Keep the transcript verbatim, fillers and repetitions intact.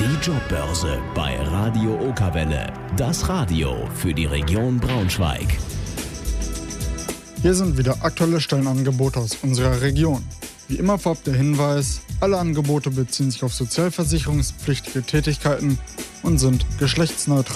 Die Jobbörse bei Radio Okerwelle. Das Radio für die Region Braunschweig. Hier sind wieder aktuelle Stellenangebote aus unserer Region. Wie immer vorab der Hinweis, alle Angebote beziehen sich auf sozialversicherungspflichtige Tätigkeiten und sind geschlechtsneutral.